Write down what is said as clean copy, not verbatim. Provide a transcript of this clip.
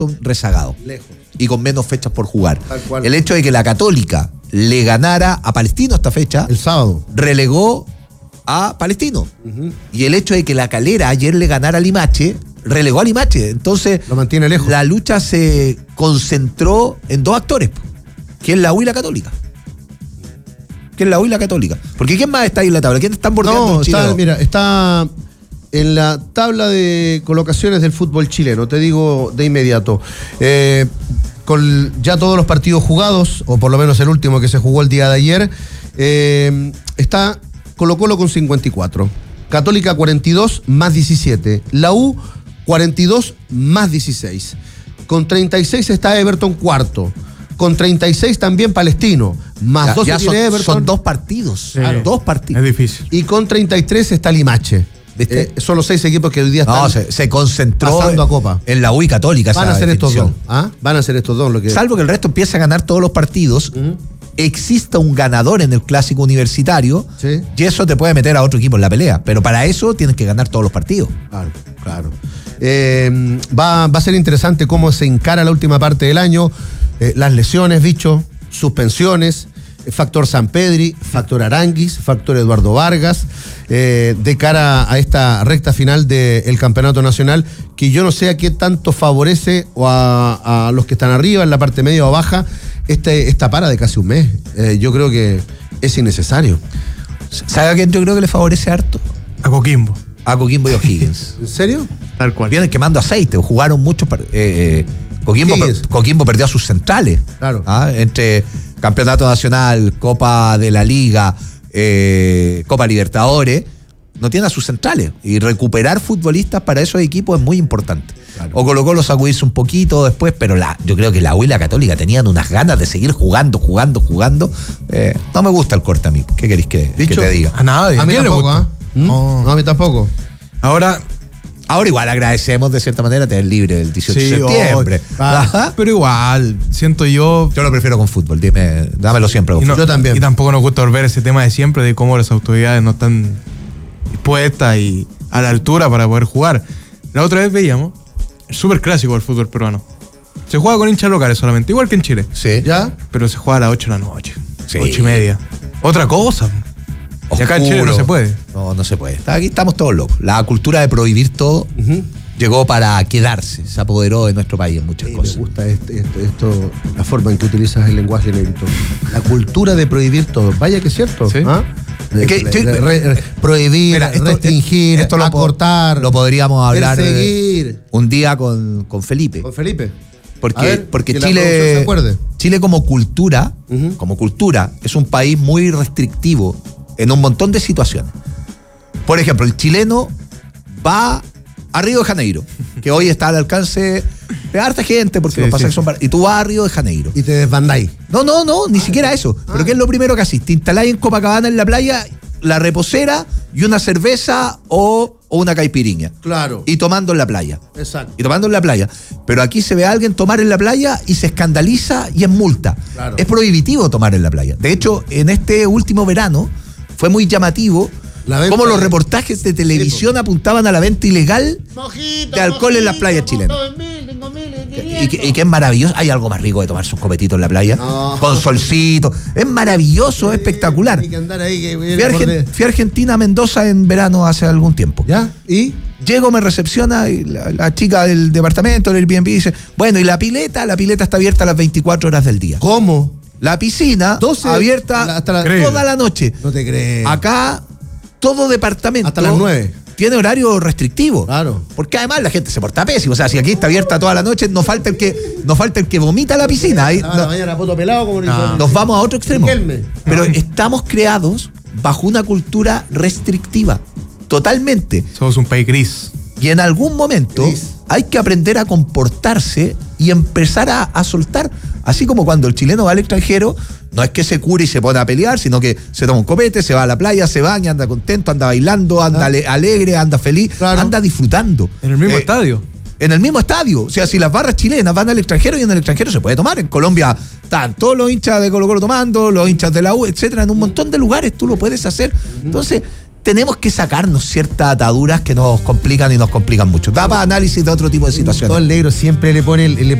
rezagado. Lejos. Y con menos fechas por jugar. Tal cual. El hecho de que la Católica le ganara a Palestino esta fecha, El sábado. relegó a Palestino. Y el hecho de que la Calera ayer le ganara a Limache, relegó a Limache. Entonces, Lo mantiene lejos. la lucha se concentró en dos actores, que es la U y la Católica. Porque ¿quién más está ahí en la tabla? ¿Quién están bordeando el chileno? Está en la tabla de colocaciones del fútbol chileno, te digo de inmediato. Con ya todos los partidos jugados, o por lo menos el último que se jugó el día de ayer, está Colo-Colo con 54, Católica 42 más 17, la U 42 más 16. Con 36 está Everton cuarto. Con 36 también Palestino. Más 12 tiene Everton. Son dos partidos. Sí. Dos partidos. Es difícil. Y con 33 está Limache. ¿Viste? Son los 6 equipos que hoy día están No, se concentró pasando a Copa. en la U y Católica. Van a esa ser estos dos. definición. Van a ser estos dos. Lo que... Salvo que el resto empiece a ganar todos los partidos, exista un ganador en el clásico universitario, Sí. y eso te puede meter a otro equipo en la pelea. Pero para eso tienes que ganar todos los partidos. Claro. Va a ser interesante cómo se encara la última parte del año. Las lesiones, bicho, suspensiones, factor Sampedri, factor Aranguis, factor Eduardo Vargas, de cara a esta recta final del campeonato nacional, que yo no sé a qué tanto favorece o a los que están arriba, en la parte media o baja, esta para de casi un mes. Yo creo que es innecesario. ¿Sabe a quién yo creo que le favorece harto? A Coquimbo. A Coquimbo y O'Higgins. ¿En serio? Tal cual. Vienen quemando aceite, jugaron muchos. Coquimbo perdió a sus centrales. Claro. Entre Campeonato Nacional, Copa de la Liga, Copa Libertadores, no tiene a sus centrales. Y recuperar futbolistas para esos equipos es muy importante. Claro. O Colo-Colo sacudirse un poquito después, pero yo creo que la U y la Católica tenían unas ganas de seguir jugando. No me gusta el corte a mí. ¿Qué queréis que te diga? A nadie. A mí ¿Quién le tampoco, gusta? ¿ah? No, a mí tampoco. Ahora, Igual agradecemos de cierta manera tener libre el 18 de septiembre. Ajá. pero igual, siento yo. Yo lo prefiero con fútbol, dámelo siempre con Y no- fútbol. Yo también. Y tampoco nos gusta volver a ese tema de siempre, de cómo las autoridades no están dispuestas y a la altura para poder jugar. La otra vez veíamos el súper clásico del fútbol peruano. Se juega con hinchas locales solamente, igual que en Chile. Sí. ¿Ya? Pero se juega a las 8 de la noche. Sí. 8:30. Otra cosa. Y acá en Chile no se puede. No se puede. Aquí estamos todos locos. La cultura de prohibir todo llegó para quedarse. Se apoderó de nuestro país en muchas Me cosas. gusta esto, la forma en que utilizas el lenguaje, Negrito. La cultura de prohibir todo. Vaya que es cierto. Sí. ¿Ah? Es que Prohibir, Mira, restringir, esto acortar, lo podríamos hablar perseguir. un día con Felipe. Con Felipe. Porque, A ver, porque que la producción se acuerde. Chile como cultura, es un país muy restrictivo en un montón de situaciones. Por ejemplo, el chileno va a Río de Janeiro, que hoy está al alcance de harta gente, porque Sí, los pasajes sí. son baratos. Y tú vas a Río de Janeiro. Y te desbandáis. No, ni siquiera eso. Pero ¿qué es lo primero que haces? Te instaláis en Copacabana, en la playa, la reposera y una cerveza o una caipiriña. Claro. Y tomando en la playa. Exacto. Y tomando en la playa. Pero aquí se ve a alguien tomar en la playa y se escandaliza y es multa. Claro. Es prohibitivo tomar en la playa. De hecho, en este último verano fue muy llamativo La venta cómo los de- reportajes de televisión apuntaban a la venta ilegal de alcohol en las playas chilenas. Y que es maravilloso. Hay algo más rico de tomarse un copetito en la playa. No. Con solcito. Es maravilloso, es espectacular. Hay que andar ahí. Fui a Argentina, a Mendoza en verano hace algún tiempo. ¿Ya? ¿Y? Llego, me recepciona y la chica del departamento, del Airbnb, dice, bueno, y la pileta está abierta las 24 horas del día. ¿Cómo? La piscina 12 abierta hasta la- toda la noche. No te crees. Acá, todo departamento Hasta las 9. tiene horario restrictivo. Claro. Porque además la gente se porta pésimo. O sea, si aquí está abierta toda la noche, no falta el que vomita la piscina. Ahí, Ah, la mañana poto pelado como nos vamos a otro extremo. Riquelme. Pero estamos creados bajo una cultura restrictiva. Totalmente. Somos un país gris. Y en algún momento Gris. hay que aprender a comportarse y empezar a soltar. Así como cuando el chileno va al extranjero, no es que se cure y se pone a pelear, sino que se toma un copete, se va a la playa, se baña, anda contento, anda bailando, anda alegre, anda feliz, Claro. anda disfrutando. En el mismo estadio. En el mismo estadio. O sea, si las barras chilenas van al extranjero y en el extranjero se puede tomar. En Colombia están todos los hinchas de Colo-Colo tomando, los hinchas de la U, etcétera. En un montón de lugares tú lo puedes hacer. Entonces, tenemos que sacarnos ciertas ataduras que nos complican y nos complican mucho. Da para análisis de otro tipo de situaciones. Todo el negro siempre le pone